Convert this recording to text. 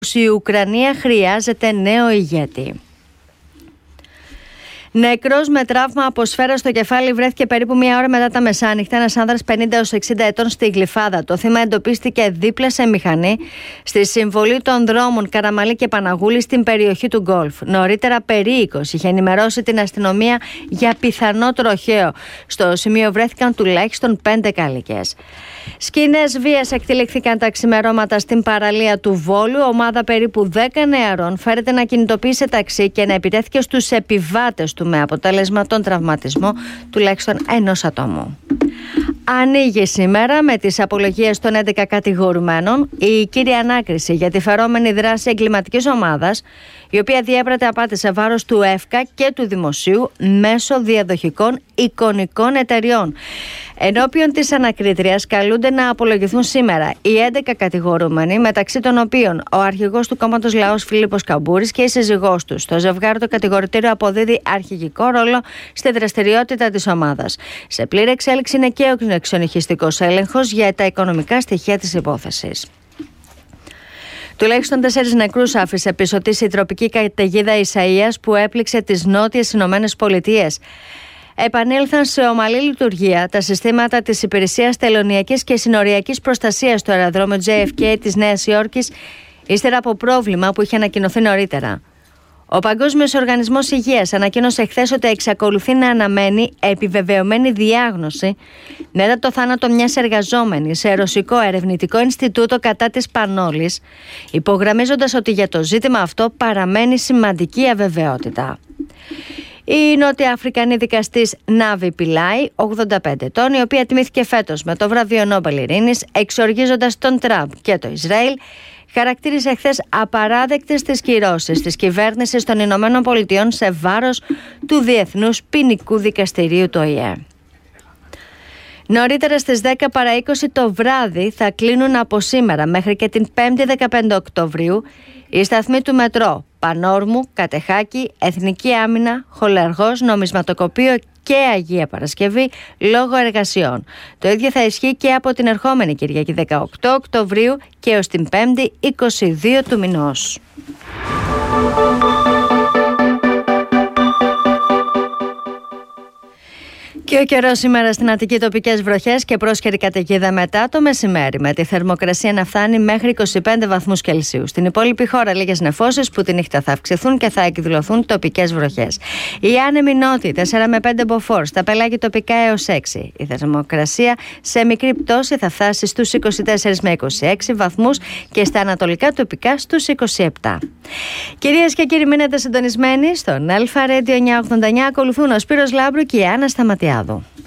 η Ουκρανία χρειάζεται νέο ηγέτη. Νεκρός με τραύμα από σφαίρα στο κεφάλι βρέθηκε περίπου μία ώρα μετά τα μεσάνυχτα ένας άνδρας 50-60 ετών στη Γλυφάδα. Το θύμα εντοπίστηκε δίπλα σε μηχανή στη συμβολή των δρόμων Καραμαλή και Παναγούλη στην περιοχή του Γκολφ. Νωρίτερα περίοικος είχε ενημερώσει την αστυνομία για πιθανό τροχαίο. Στο σημείο βρέθηκαν τουλάχιστον 5 κάλικες. Σκηνές βίας εκτελήχθηκαν τα ξημερώματα στην παραλία του Βόλου. Ομάδα περίπου 10 νεαρών φέρεται να κινητοποίησε ταξί και να επιτέθηκε στους επιβάτες του με αποτέλεσμα τον τραυματισμό τουλάχιστον ενός ατόμου. Ανοίγει σήμερα με τις απολογίες των 11 κατηγορουμένων η κύρια ανάκριση για τη φερόμενη δράση εγκληματικής ομάδας, η οποία διέπρατε απάτη σε βάρος του ΕΦΚΑ και του Δημοσίου μέσω διαδοχικών εικονικών εταιριών. Ενώπιον της ανακρίτριας καλούνται να απολογηθούν σήμερα οι 11 κατηγορούμενοι, μεταξύ των οποίων ο αρχηγός του κόμματος Λαός Φίλιππος Καμπούρης και η σύζυγός του. Στο ζευγάρι το κατηγορητήριο αποδίδει αρχηγικό ρόλο στη δραστηριότητα της ομάδας. Σε πλήρη εξέλιξη είναι και ο εξονυχιστικός έλεγχος για τα οικονομικά στοιχεία της υπόθεσης. Τουλάχιστον 4 νεκρούς άφησε πίσω της η τροπική καταιγίδα Ισαΐας που έπληξε τις νότιες Ηνωμένες Πολιτείες. Επανήλθαν σε ομαλή λειτουργία τα συστήματα της Υπηρεσίας Τελωνειακής και Συνοριακής Προστασίας στο αεροδρόμιο JFK της Νέας Υόρκης, ύστερα από πρόβλημα που είχε ανακοινωθεί νωρίτερα. Ο Παγκόσμιος Οργανισμός Υγείας ανακοίνωσε χθες ότι εξακολουθεί να αναμένει επιβεβαιωμένη διάγνωση μετά το θάνατο μιας εργαζόμενης σε ρωσικό ερευνητικό Ινστιτούτο κατά της Πανόλης, υπογραμμίζοντας ότι για το ζήτημα αυτό παραμένει σημαντική αβεβαιότητα. Η Νότια Αφρικανή δικαστής Νάβη Πιλάι, 85 ετών, η οποία τιμήθηκε φέτος με το βραβείο Νόμπελ Ειρήνης, εξοργίζοντας τον Τραμπ και το Ισραήλ, χαρακτήρισε χθες απαράδεκτες τις κυρώσεις της κυβέρνησης των Ηνωμένων Πολιτειών σε βάρος του Διεθνούς Ποινικού Δικαστηρίου του ΟΗΕ. Νωρίτερα στις 10 παρά 20 το βράδυ θα κλείνουν από σήμερα μέχρι και την 5η 15 Οκτωβρίου οι σταθμοί του μετρό Πανόρμου, Κατεχάκη, Εθνική Άμυνα, Χολαργός, Νομισματοκοπείο και Αγία Παρασκευή λόγω εργασιών. Το ίδιο θα ισχύει και από την ερχόμενη Κυριακή 18 Οκτωβρίου και έως την 5η 22 του μηνός. Και ο καιρός σήμερα στην Αττική, τοπικές βροχές και πρόσχερη καταιγίδα μετά το μεσημέρι, με τη θερμοκρασία να φτάνει μέχρι 25 βαθμούς Κελσίου. Στην υπόλοιπη χώρα λίγες νεφώσεις που τη νύχτα θα αυξηθούν και θα εκδηλωθούν τοπικές βροχές. Η άνεμη νότιη 4 με 5 μποφόρ, στα πελάγη τοπικά έως 6. Η θερμοκρασία σε μικρή πτώση θα φτάσει στους 24 με 26 βαθμούς και στα ανατολικά τοπικά στους 27. Κυρίες και κύριοι, μείνετε συντονισμένοι στον Αλφα Radio 989. Ακολουθούν ο Σπύρος Λάμπρου και η Άννα Σταματιάδου.